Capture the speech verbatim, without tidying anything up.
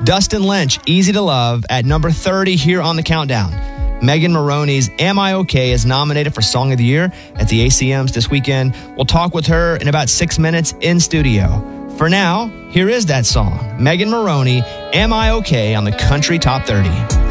Dustin Lynch, Easy to Love, at number thirty here on the countdown. Megan Moroney's Am I Okay is nominated for Song of the Year at the A C Ms this weekend. We'll talk with her in about six minutes in studio. For now, here is that song. Megan Moroney, Am I Okay on the Country Top thirty.